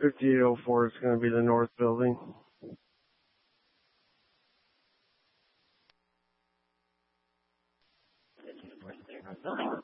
5804 is going to be the north building. Building.